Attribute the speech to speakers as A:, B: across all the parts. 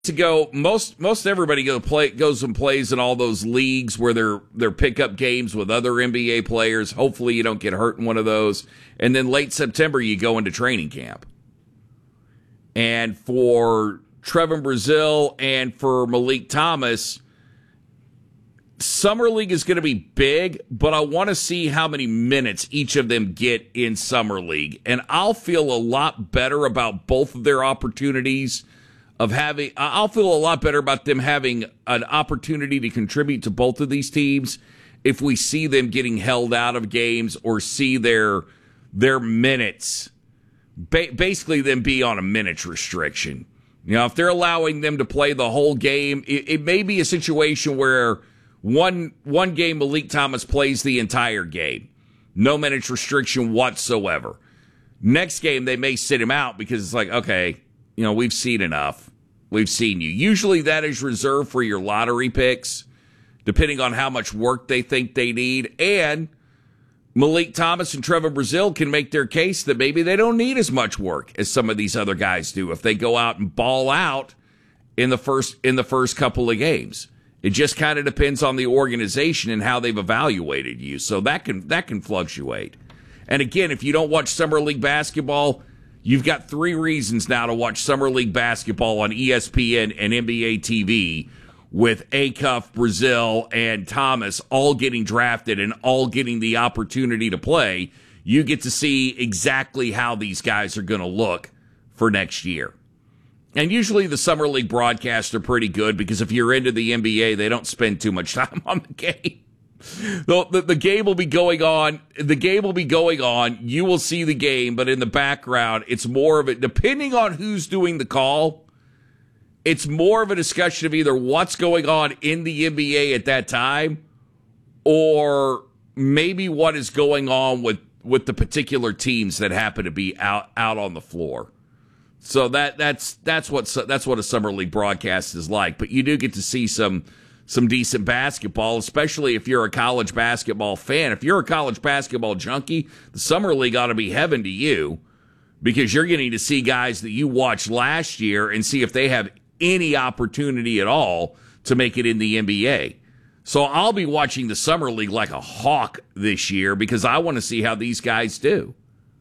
A: to go. Most everybody goes and plays in all those leagues where they're pickup games with other NBA players. Hopefully, you don't get hurt in one of those. And then late September, you go into training camp. And for Trevon Brazile and for Malik Thomas, Summer League is going to be big, but I want to see how many minutes each of them get in Summer League. And I'll feel a lot better about both of their opportunities I'll feel a lot better about them having an opportunity to contribute to both of these teams if we see them getting held out of games or see their minutes, basically them be on a minutes restriction. You know, if they're allowing them to play the whole game, it may be a situation where one game Malik Thomas plays the entire game. No minutes restriction whatsoever. Next game, they may sit him out because it's like, okay, you know, we've seen enough. We've seen you. Usually that is reserved for your lottery picks, depending on how much work they think they need. And Malik Thomas and Trevon Brazile can make their case that maybe they don't need as much work as some of these other guys do if they go out and ball out in the first couple of games. It just kind of depends on the organization and how they've evaluated you. So that can fluctuate. And again, if you don't watch Summer League basketball, you've got 3 reasons now to watch Summer League basketball on ESPN and NBA TV with Acuff, Brazile, and Thomas all getting drafted and all getting the opportunity to play. You get to see exactly how these guys are going to look for next year. And usually the Summer League broadcasts are pretty good because if you're into the NBA, they don't spend too much time on the game. The game will be going on. The game will be going on. You will see the game, but in the background, it's more of it. Depending on who's doing the call, it's more of a discussion of either what's going on in the NBA at that time, or maybe what is going on with the particular teams that happen to be out on the floor. So that's what a Summer League broadcast is like. But you do get to see some decent basketball, especially if you're a college basketball fan. If you're a college basketball junkie, the Summer League ought to be heaven to you because you're getting to see guys that you watched last year and see if they have any opportunity at all to make it in the NBA. So I'll be watching the Summer League like a hawk this year because I want to see how these guys do.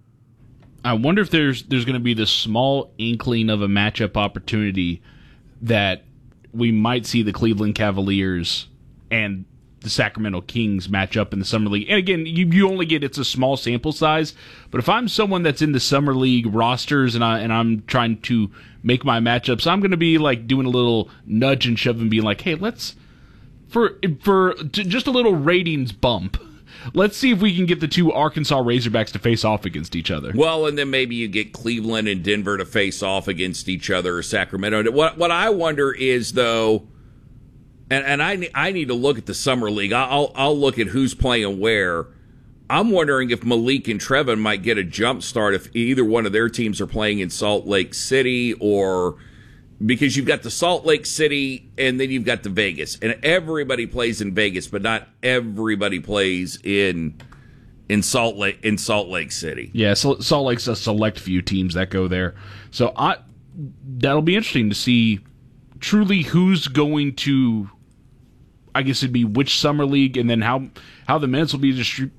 B: I wonder if there's going to be this small inkling of a matchup opportunity that we might see the Cleveland Cavaliers and the Sacramento Kings match up in the Summer League. And again, you only get, it's a small sample size, but if I'm someone that's in the Summer League rosters and I'm trying to make my matchups, I'm going to be like doing a little nudge and shove and being like, hey, let's, for just a little ratings bump, let's see if we can get the 2 Arkansas Razorbacks to face off against each other.
A: Well, and then maybe you get Cleveland and Denver to face off against each other, or Sacramento. What I wonder is, though, and I need to look at the Summer League. I'll look at who's playing where. I'm wondering if Malik and Trevon might get a jump start if either one of their teams are playing in Salt Lake City, or because you've got the Salt Lake City and then you've got the Vegas, and everybody plays in Vegas, but not everybody plays in Salt Lake City.
B: Yeah, Salt Lake's a select few teams that go there. So that'll be interesting to see truly who's going to, I guess it'd be which Summer League, and then how the minutes will be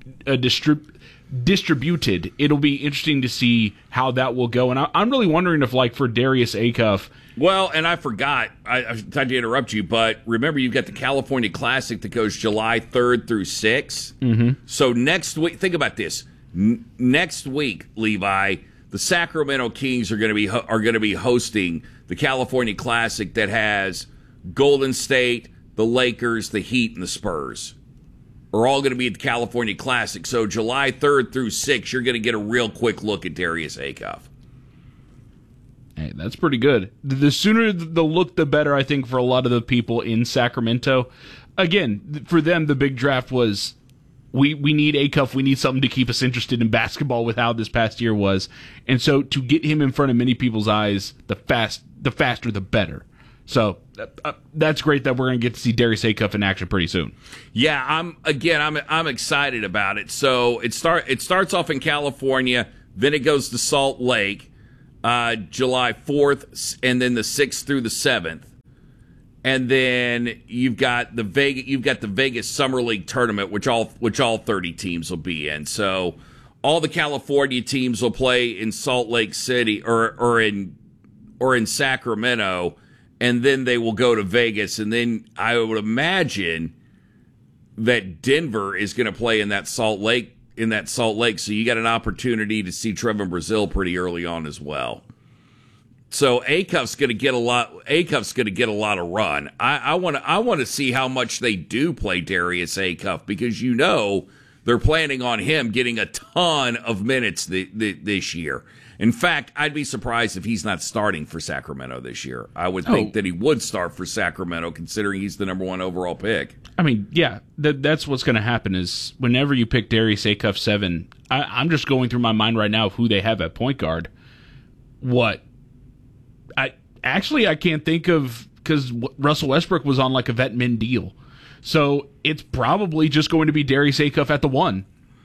B: distributed. It'll be interesting to see how that will go. And I'm really wondering if, like, for Darius Acuff.
A: Well, and I forgot, I tried to interrupt you, but remember you've got the California Classic that goes July 3rd through 6th.
B: Mm-hmm.
A: So next week, think about this. Next week, Levi, the Sacramento Kings are going to be hosting the California Classic that has Golden State, the Lakers, the Heat, and the Spurs are all going to be at the California Classic. So July 3rd through 6th, you're going to get a real quick look at Darius Acuff.
B: Hey, that's pretty good. The sooner the look, the better, I think, for a lot of the people in Sacramento. Again, for them, the big draft was, we need Acuff. We need something to keep us interested in basketball with how this past year was. And so to get him in front of many people's eyes, the faster, the better. So that's great that we're going to get to see Darius Acuff in action pretty soon.
A: Yeah, I'm excited about it. So it starts off in California, then it goes to Salt Lake, July 4th, and then the 6th through the 7th. And then you've got the Vegas Summer League tournament, which all 30 teams will be in. So all the California teams will play in Salt Lake City or in Sacramento, and then they will go to Vegas. And then I would imagine that Denver is going to play in that Salt Lake. So you got an opportunity to see Trevor Brazil pretty early on as well. So Acuff's going to get a lot. Acuff's going to get a lot of run. I want to see how much they do play Darius Acuff, because they're planning on him getting a ton of minutes this year. In fact, I'd be surprised if he's not starting for Sacramento this year. I would think that he would start for Sacramento, considering he's the number 1 overall pick.
B: I mean, yeah, that's what's going to happen is whenever you pick Darius Acuff 7, I'm just going through my mind right now of who they have at point guard. I can't think of, because Russell Westbrook was on like a vet min deal. So it's probably just going to be Darius Acuff at the 1.